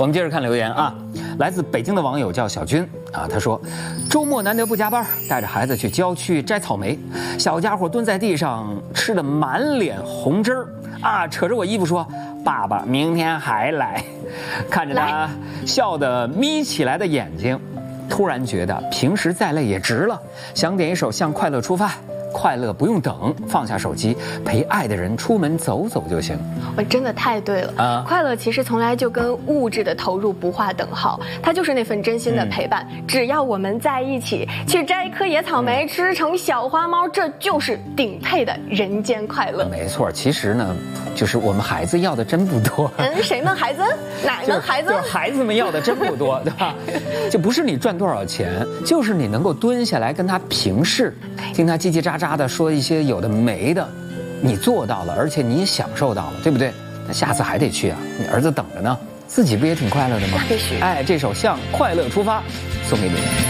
我们接着看留言啊，来自北京的网友叫小军啊，他说，周末难得不加班，带着孩子去郊区摘草莓，小家伙蹲在地上吃得满脸红汁儿啊，扯着我衣服说：“爸爸明天还来。”看着他笑得眯起来的眼睛，突然觉得平时再累也值了，想点一首《向快乐出发》。快乐不用等，放下手机，陪爱的人出门走走就行。 我真的太对了啊！快乐其实从来就跟物质的投入不划等号，它就是那份真心的陪伴。只要我们在一起，去摘一颗野草莓，吃成小花猫，这就是顶配的人间快乐。 没错，其实呢，就是我们孩子要的真不多。 谁们孩子？哪个孩子？ 就是孩子们要的真不多，对吧？就不是你赚多少钱，就是你能够蹲下来跟他平视，听他叽叽喳喳的说一些有的没的，你做到了，而且你也享受到了，对不对？那下次还得去啊，你儿子等着呢，自己不也挺快乐的吗？ 那必须。 哎，这首《向快乐出发》送给你们。